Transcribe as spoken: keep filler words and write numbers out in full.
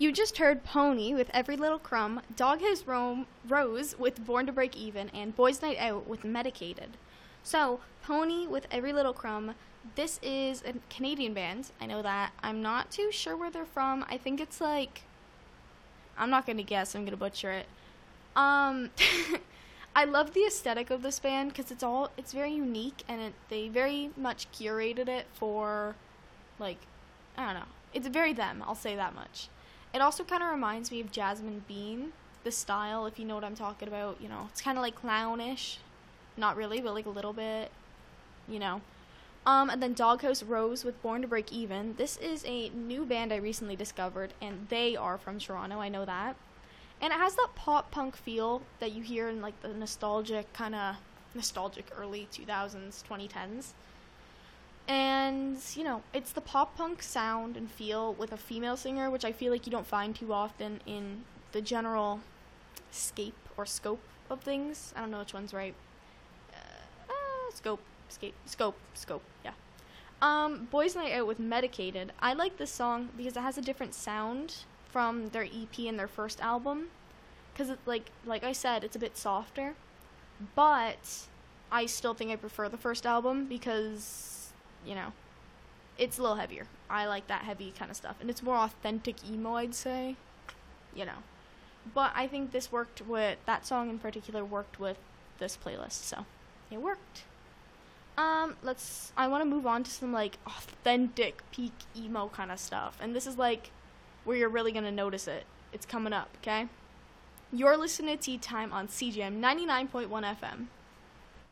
You just heard Pony with Every Little Crumb, Doghouse Ro- Rose with Born to Break Even, and Boys Night Out with Medicated. So, Pony with Every Little Crumb, this is a Canadian band. I know that. I'm not too sure where they're from. I think it's like... I'm not going to guess. I'm going to butcher it. Um... I love the aesthetic of this band because it's all it's very unique, and it, they very much curated it for, like, I don't know. It's very them, I'll say that much. It also kind of reminds me of Jasmine Bean, the style, if you know what I'm talking about. You know, it's kind of like clownish. Not really, but like a little bit, you know. Um, and then Doghouse Rose with Born to Break Even. This is a new band I recently discovered, and they are from Toronto, I know that. And it has that pop-punk feel that you hear in, like, the nostalgic, kind of nostalgic early two thousands, twenty tens. And, you know, it's the pop-punk sound and feel with a female singer, which I feel like you don't find too often in the general scape or scope of things. I don't know which one's right. Uh, uh, scope, scape, scope, scope, yeah. Um, Boys Night Out with Medicated. I like this song because it has a different sound from their E P and their first album, because it's like like I said, it's a bit softer, but I still think I prefer the first album because, you know, it's a little heavier. I like that heavy kind of stuff, and it's more authentic emo, I'd say, you know. But I think this worked with that song in particular worked with this playlist, so it worked. Um, let's. I want to move on to some like authentic peak emo kind of stuff, and this is like where you're really going to notice it. It's coming up, okay? You're listening to Tea Time on C J M ninety-nine point one F M.